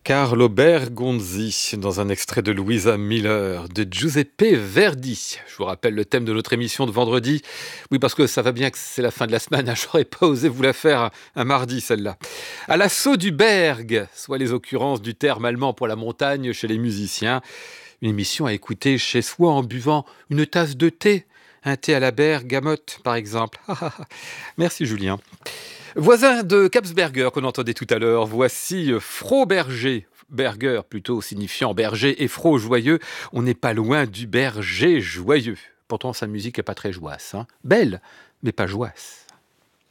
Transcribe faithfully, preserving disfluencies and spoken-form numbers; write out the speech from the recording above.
Carlo Bergonzi, dans un extrait de Louisa Miller, de Giuseppe Verdi. Je vous rappelle le thème de notre émission de vendredi. Oui, parce que ça va bien que c'est la fin de la semaine, hein, j'aurais pas osé vous la faire un, un mardi, celle-là. À l'assaut du Berg, soit les occurrences du terme allemand pour la montagne chez les musiciens. Une émission à écouter chez soi en buvant une tasse de thé. Un thé à la bergamote, par exemple. Merci, Julien. Voisin de Kapsberger qu'on entendait tout à l'heure, voici Froberger. Berger plutôt signifiant berger et Fro joyeux. On n'est pas loin du berger joyeux. Pourtant sa musique est pas très joasse. Hein. Belle, mais pas joasse.